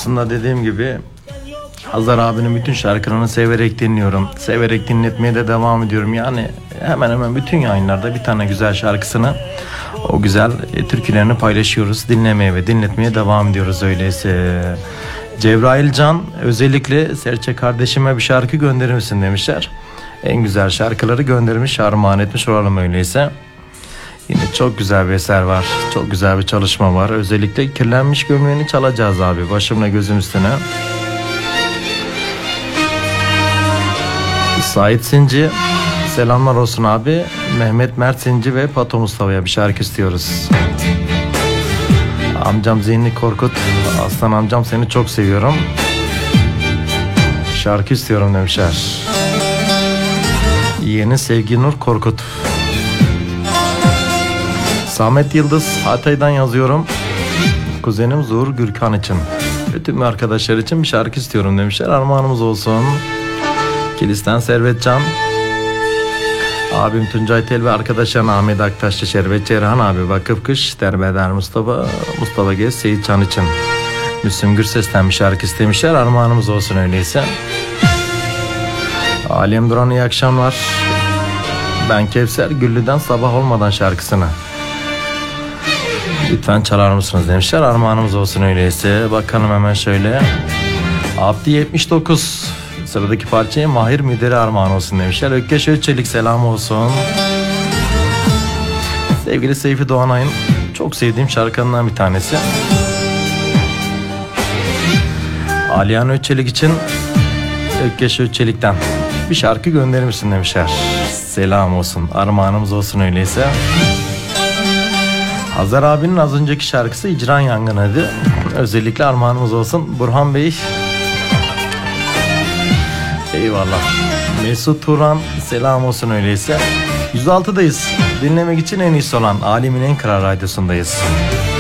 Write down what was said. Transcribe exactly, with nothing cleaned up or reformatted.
Aslında dediğim gibi Hazar abinin bütün şarkılarını severek dinliyorum. Severek dinletmeye de devam ediyorum. Yani hemen hemen bütün yayınlarda bir tane güzel şarkısını, o güzel e, türkülerini paylaşıyoruz. Dinlemeye ve dinletmeye devam ediyoruz öyleyse. Cebrail Can özellikle Serçe kardeşime bir şarkı gönderir misin demişler. En güzel şarkıları göndermiş, armağan etmiş olalım öyleyse. Yine çok güzel bir eser var. Çok güzel bir çalışma var. Özellikle Kirlenmiş Gömleğini çalacağız abi. Başımla gözüm üstüne. Sait Sinci, selamlar olsun abi. Mehmet Mert Sinci ve Pato Mustafa'ya bir şarkı istiyoruz. Amcam Zihni Korkut, aslan amcam seni çok seviyorum. Şarkı istiyorum demişler. Yeni Sevgi Nur Korkut. Samet Yıldız, Hatay'dan yazıyorum. Kuzenim Zuhur Gürkan için. Bütün arkadaşlar için bir şarkı istiyorum demişler. Armağanımız olsun. Kilis'ten Servetcan. Abim Tuncay Tel ve arkadaşlarım Ahmet Aktaşçı, Şerbet Cerhan abi, Vakıf Kış, Derbeder Mustafa, Mustafa Gez, Seyit Can için. Müslüm Gürses'ten bir şarkı istemişler. Armağanımız olsun öyleyse. Alem Duran iyi akşamlar. Ben Kevser Güllü'den Sabah Olmadan şarkısını lütfen çalar mısınız demişler. Armağanımız olsun öyleyse. Bakalım hemen şöyle. Abdi yetmiş dokuz, sıradaki parçaya Mahir Müderi armağan olsun demişler. Ökkeş Ölçelik selam olsun. Sevgili Seyfi Doğanay'ın çok sevdiğim şarkılarından bir tanesi. Aliyan Ölçelik için Ökkeş Ölçelik'ten bir şarkı gönderir misin demişler. Selam olsun, armağanımız olsun öyleyse. Hazar abinin az önceki şarkısı İcran Yangını'ydı. Özellikle armağanımız olsun. Burhan Bey, eyvallah. Mesut Turan selam olsun öyleyse. yüz altıdayız. Dinlemek için en iyisi olan Alemin en kral radyosundayız.